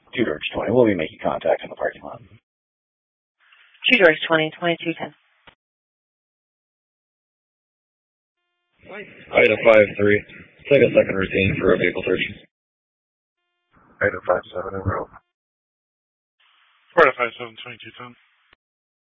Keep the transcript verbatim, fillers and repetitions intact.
Two Doors twenty. We'll be making contact in the parking lot. Two Doors twenty, twenty-two ten. Item five three. Take a second routine for a vehicle search. Item five seven in row. Florida five seven, twenty-two ten.